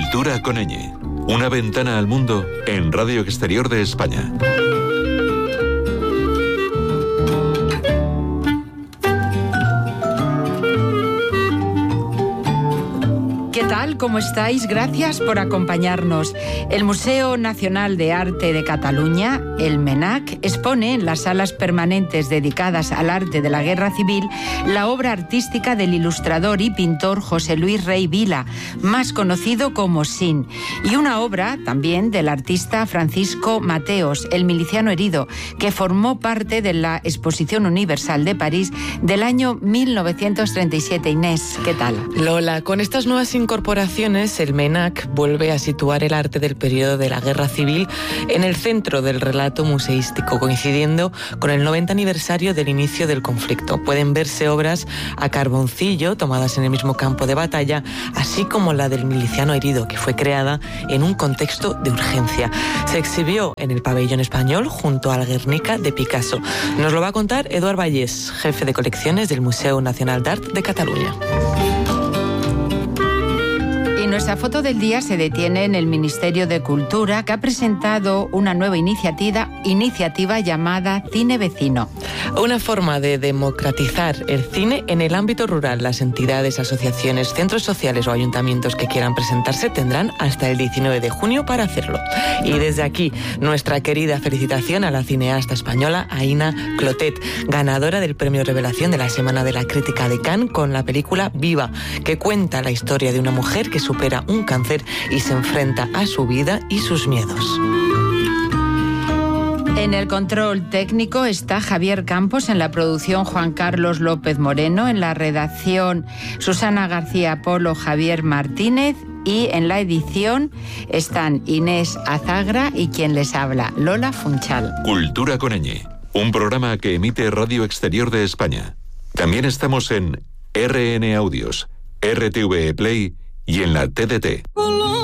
Cultura con ñ. Una ventana al mundo en Radio Exterior de España. ¿Qué tal? ¿Cómo estáis? Gracias por acompañarnos. El Museo Nacional de Arte de Cataluña, el MNAC, expone en las salas permanentes dedicadas al arte de la Guerra Civil la obra artística del ilustrador y pintor José Luis Rey Vila, más conocido como Sin, y una obra también del artista Francisco Mateos, el miliciano herido, que formó parte de la Exposición Universal de París del año 1937. Inés, ¿qué tal? Lola, con estas nuevas incorporaciones, el MNAC vuelve a situar el arte del periodo de la Guerra Civil en el centro del relato museístico, coincidiendo con el 90 aniversario del inicio del conflicto. Pueden verse obras a carboncillo, tomadas en el mismo campo de batalla, así como la del miliciano herido, que fue creada en un contexto de urgencia. Se exhibió en el Pabellón Español junto al Guernica de Picasso. Nos lo va a contar Eduard Vallés, jefe de colecciones del Museo Nacional d'Art de Cataluña. Nuestra foto del día se detiene en el Ministerio de Cultura, que ha presentado una nueva iniciativa llamada Cine Vecino. Una forma de democratizar el cine en el ámbito rural. Las entidades, asociaciones, centros sociales o ayuntamientos que quieran presentarse tendrán hasta el 19 de junio para hacerlo. Y desde aquí, nuestra querida felicitación a la cineasta española Aïna Clotet, ganadora del Premio Revelación de la Semana de la Crítica de Cannes con la película Viva, que cuenta la historia de una mujer que supera un cáncer y se enfrenta a su vida y sus miedos. En el control técnico está Javier Campos, en la producción Juan Carlos López Moreno, en la redacción Susana García Polo, Javier Martínez, y en la edición están Inés Azagra y quien les habla, Lola Funchal. Cultura con ñ, un programa que emite Radio Exterior de España. También estamos en RN Audios, RTV Play y en la TDT.